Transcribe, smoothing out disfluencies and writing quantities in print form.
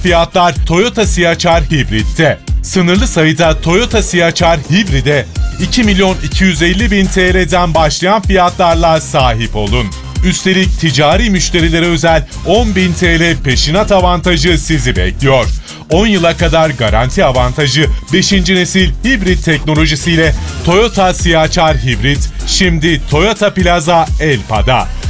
Fiyatlar Toyota CHR Hibrit'te. Sınırlı sayıda Toyota CHR Hibrit'e 2.250.000 TL'den başlayan fiyatlarla sahip olun. Üstelik ticari müşterilere özel 10.000 TL peşinat avantajı sizi bekliyor. 10 yıla kadar garanti avantajı 5. nesil hibrit teknolojisiyle Toyota CHR Hibrit şimdi Toyota Plaza Elpa'da.